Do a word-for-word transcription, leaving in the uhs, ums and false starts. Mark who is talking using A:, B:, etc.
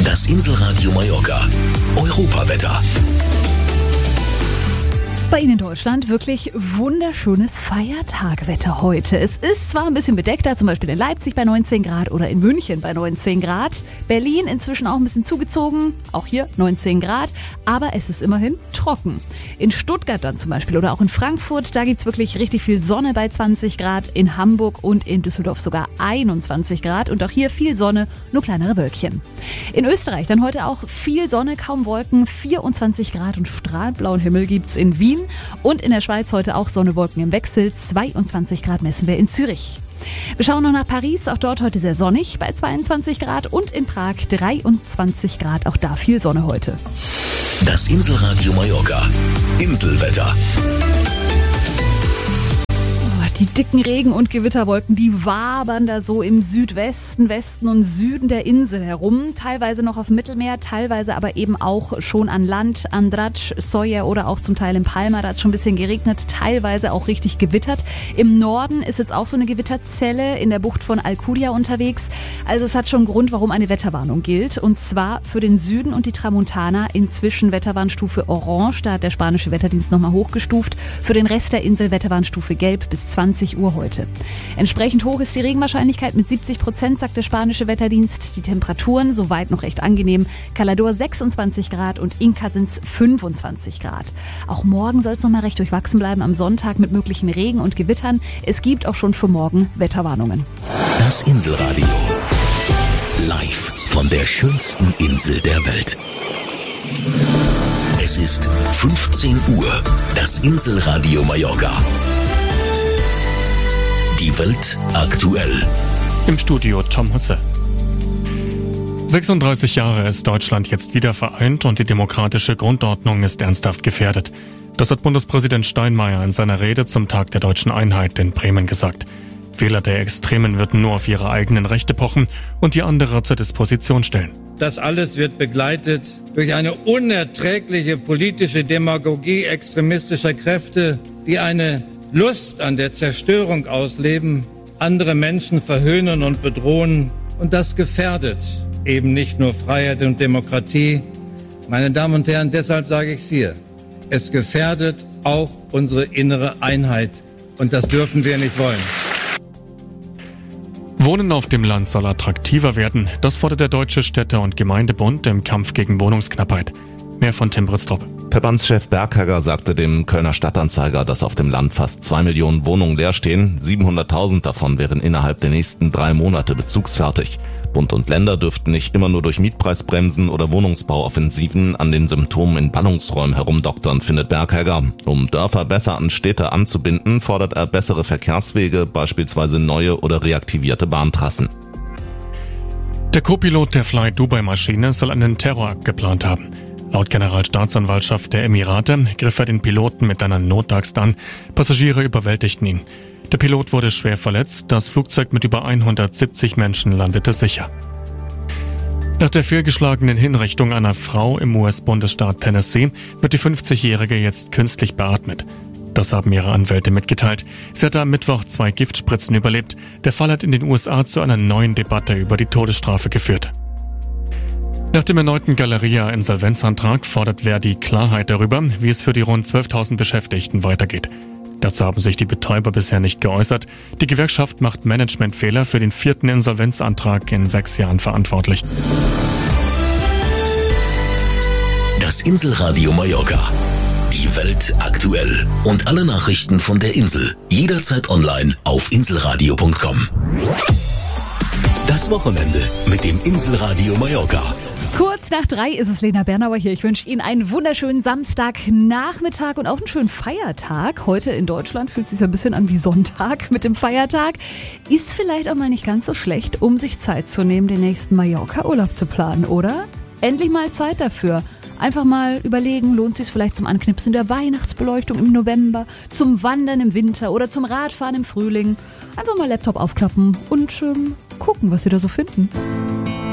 A: Das Inselradio Mallorca. Europawetter.
B: Bei Ihnen in Deutschland wirklich wunderschönes Feiertagwetter heute. Es ist zwar ein bisschen bedeckter, zum Beispiel in Leipzig bei neunzehn Grad oder in München bei neunzehn Grad. Berlin inzwischen auch ein bisschen zugezogen, auch hier neunzehn Grad, aber es ist immerhin trocken. In Stuttgart dann zum Beispiel oder auch in Frankfurt, da gibt es wirklich richtig viel Sonne bei zwanzig Grad. In Hamburg und in Düsseldorf sogar einundzwanzig Grad und auch hier viel Sonne, nur kleinere Wölkchen. In Österreich dann heute auch viel Sonne, kaum Wolken, vierundzwanzig Grad und strahlend blauen Himmel gibt's in Wien. Und in der Schweiz heute auch Sonne, Wolken im Wechsel, zweiundzwanzig Grad messen wir in Zürich. Wir schauen noch nach Paris, auch dort heute sehr sonnig bei zweiundzwanzig Grad und in Prag dreiundzwanzig Grad, auch da viel Sonne heute.
A: Das Inselradio Mallorca. Inselwetter.
B: Die dicken Regen- und Gewitterwolken, die wabern da so im Südwesten, Westen und Süden der Insel herum. Teilweise noch auf dem Mittelmeer, teilweise aber eben auch schon an Land, Andratsch, Sóller oder auch zum Teil in Palma. Da hat es schon ein bisschen geregnet, teilweise auch richtig gewittert. Im Norden ist jetzt auch so eine Gewitterzelle in der Bucht von Alcudia unterwegs. Also es hat schon einen Grund, warum eine Wetterwarnung gilt. Und zwar für den Süden und die Tramontana inzwischen Wetterwarnstufe Orange. Da hat der spanische Wetterdienst nochmal hochgestuft. Für den Rest der Insel Wetterwarnstufe Gelb bis zwanzig Uhr heute. Entsprechend hoch ist die Regenwahrscheinlichkeit mit siebzig Prozent, sagt der spanische Wetterdienst. Die Temperaturen soweit noch recht angenehm. Calador sechsundzwanzig Grad und Inca sind es fünfundzwanzig Grad. Auch morgen soll es noch mal recht durchwachsen bleiben am Sonntag mit möglichen Regen und Gewittern. Es gibt auch schon für morgen Wetterwarnungen.
A: Das Inselradio. Live von der schönsten Insel der Welt. Es ist fünfzehn Uhr. Das Inselradio Mallorca. Die Welt aktuell.
C: Im Studio Tom Husse. sechsunddreißig Jahre ist Deutschland jetzt wieder vereint und die demokratische Grundordnung ist ernsthaft gefährdet. Das hat Bundespräsident Steinmeier in seiner Rede zum Tag der deutschen Einheit in Bremen gesagt. Wähler der Extremen würden nur auf ihre eigenen Rechte pochen und die andere zur Disposition stellen.
D: Das alles wird begleitet durch eine unerträgliche politische Demagogie extremistischer Kräfte, die eine Lust an der Zerstörung ausleben, andere Menschen verhöhnen und bedrohen. Und das gefährdet eben nicht nur Freiheit und Demokratie. Meine Damen und Herren, deshalb sage ich es hier. Es gefährdet auch unsere innere Einheit. Und das dürfen wir nicht wollen.
C: Wohnen auf dem Land soll attraktiver werden. Das fordert der Deutsche Städte- und Gemeindebund im Kampf gegen Wohnungsknappheit. Mehr von Tim Britztrup.
E: Verbandschef Berghegger sagte dem Kölner Stadtanzeiger, dass auf dem Land fast zwei Millionen Wohnungen leer stehen. siebenhunderttausend davon wären innerhalb der nächsten drei Monate bezugsfertig. Bund und Länder dürften nicht immer nur durch Mietpreisbremsen oder Wohnungsbauoffensiven an den Symptomen in Ballungsräumen herumdoktern, findet Berghegger. Um Dörfer besser an Städte anzubinden, fordert er bessere Verkehrswege, beispielsweise neue oder reaktivierte Bahntrassen.
C: Der Co-Pilot der Fly Dubai-Maschine soll einen Terrorakt geplant haben. Laut Generalstaatsanwaltschaft der Emirate griff er den Piloten mit einer Notaxt an. Passagiere überwältigten ihn. Der Pilot wurde schwer verletzt. Das Flugzeug mit über hundertsiebzig Menschen landete sicher. Nach der fehlgeschlagenen Hinrichtung einer Frau im U S-Bundesstaat Tennessee wird die fünfzigjährige jetzt künstlich beatmet. Das haben ihre Anwälte mitgeteilt. Sie hatte am Mittwoch zwei Giftspritzen überlebt. Der Fall hat in den U S A zu einer neuen Debatte über die Todesstrafe geführt. Nach dem erneuten Galeria-Insolvenzantrag fordert Verdi Klarheit darüber, wie es für die rund zwölftausend Beschäftigten weitergeht. Dazu haben sich die Betäuber bisher nicht geäußert. Die Gewerkschaft macht Managementfehler für den vierten Insolvenzantrag in sechs Jahren verantwortlich.
A: Das Inselradio Mallorca. Die Welt aktuell. Und alle Nachrichten von der Insel. Jederzeit online auf inselradio punkt com. Das Wochenende mit dem Inselradio Mallorca.
B: Kurz nach drei ist es, Lena Bernauer hier. Ich wünsche Ihnen einen wunderschönen Samstagnachmittag und auch einen schönen Feiertag. Heute in Deutschland fühlt es sich ein bisschen an wie Sonntag mit dem Feiertag. Ist vielleicht auch mal nicht ganz so schlecht, um sich Zeit zu nehmen, den nächsten Mallorca-Urlaub zu planen, oder? Endlich mal Zeit dafür. Einfach mal überlegen, lohnt es sich vielleicht zum Anknipsen der Weihnachtsbeleuchtung im November, zum Wandern im Winter oder zum Radfahren im Frühling. Einfach mal Laptop aufklappen und ähm, gucken, was Sie da so finden.